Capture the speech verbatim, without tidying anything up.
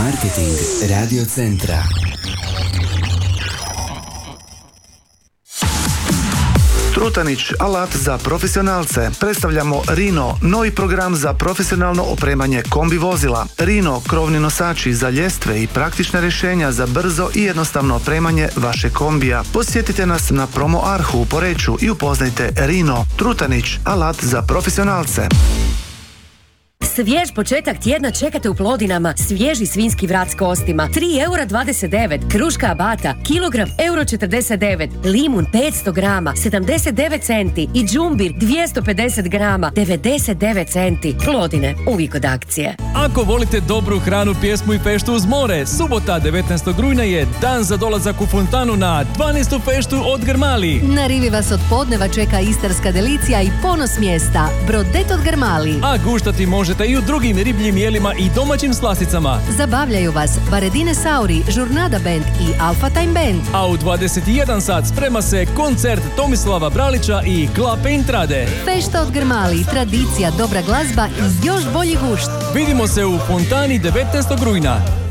Marketing Radio Centra. Trutanić, alat za profesionalce. Predstavljamo Rino, novi program za profesionalno opremanje kombi vozila. Rino, krovni nosači za ljestve i praktična rješenja za brzo i jednostavno opremanje vaše kombija. Posjetite nas na Promo Arhu u Poreču i upoznajte Rino. Trutanić, alat za profesionalce. Svjež početak tjedna čekate u Plodinama. Svježi svinjski vrat s kostima tri eura dvadeset devet, kruška abata kilogram euro četrdeset devet, limun petsto grama sedamdeset devet centi i džumbir dvjesto pedeset grama devedeset devet centi. Plodine, uvijek od akcije. Ako volite dobru hranu, pjesmu i feštu uz more, subota devetnaestog rujna je dan za dolazak u fontanu na dvanaestu feštu od Grmali. Na rivi vas od podneva čeka istarska delicija i ponos mjesta, brodet od Grmali. A guštati možete i u drugim ribljim jelima i domaćim slasticama. Zabavljaju vas Baredine Sauri, Žurnada Band i Alpha Time Band. A u dvadeset jedan sat sprema se koncert Tomislava Bralića i Klape Intrade. Fešta od Grmali, tradicija, dobra glazba i još bolji gušt. Vidimo se u fontani devetnaestog rujna.